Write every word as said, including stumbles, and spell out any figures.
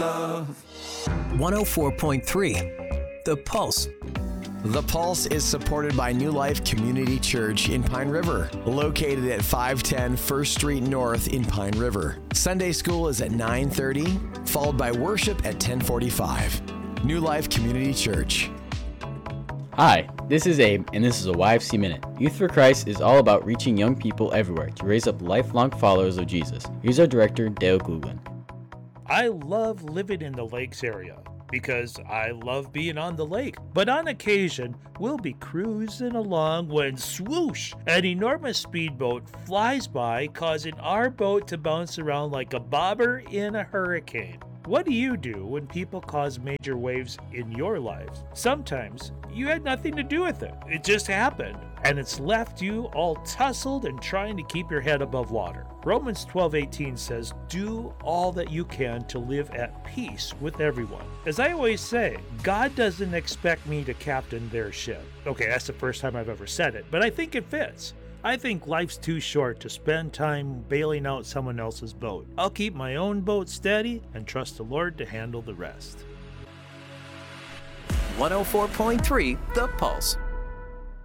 love. one oh four point three The Pulse. The Pulse is supported by New Life Community Church in Pine River, located at five ten First Street North in Pine River. Sunday school is at nine thirty, followed by worship at ten forty-five. New Life Community Church. Hi, this is Abe, and this is a Y F C Minute. Youth for Christ is all about reaching young people everywhere to raise up lifelong followers of Jesus. Here's our director, Dale Coogan. I love living in the lakes area because I love being on the lake. But on occasion, we'll be cruising along when swoosh, an enormous speedboat flies by, causing our boat to bounce around like a bobber in a hurricane. What do you do when people cause major waves in your lives? Sometimes you had nothing to do with it. It just happened, and it's left you all tussled and trying to keep your head above water. Romans twelve eighteen says, do all that you can to live at peace with everyone. As I always say, God doesn't expect me to captain their ship. Okay, that's the first time I've ever said it, but I think it fits. I think life's too short to spend time bailing out someone else's boat. I'll keep my own boat steady and trust the Lord to handle the rest. one oh four point three The Pulse.